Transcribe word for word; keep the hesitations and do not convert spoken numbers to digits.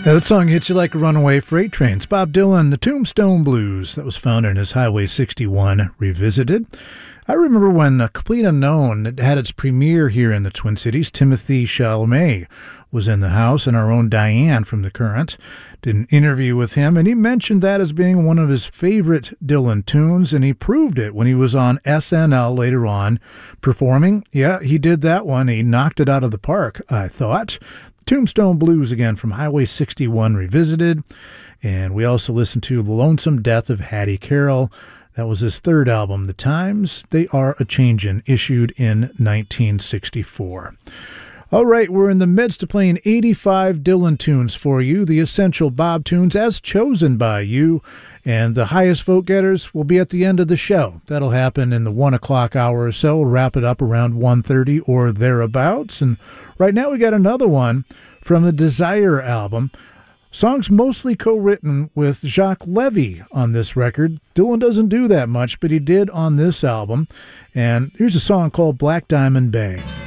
Yeah, that song hits you like a runaway freight train. It's Bob Dylan, The Tombstone Blues. That was found in his Highway sixty-one Revisited. I remember when uh, Complete Unknown had its premiere here in the Twin Cities. Timothy Chalamet was in the house, and our own Diane from The Current did an interview with him, and he mentioned that as being one of his favorite Dylan tunes, and he proved it when he was on S N L later on performing. Yeah, he did that one. He knocked it out of the park, I thought. Tombstone Blues again from Highway sixty-one Revisited. And we also listened to The Lonesome Death of Hattie Carroll. That was his third album, The Times They Are A-Changin', issued in nineteen sixty-four. All right, we're in the midst of playing eighty-five Dylan tunes for you, the essential Bob tunes as chosen by you, and the highest vote getters will be at the end of the show. That'll happen in the one o'clock hour or so. We'll wrap it up around one thirty or thereabouts, and right now we got another one from the Desire album. Songs mostly co-written with Jacques Levy on this record. Dylan doesn't do that much, but he did on this album. And here's a song called Black Diamond Bay.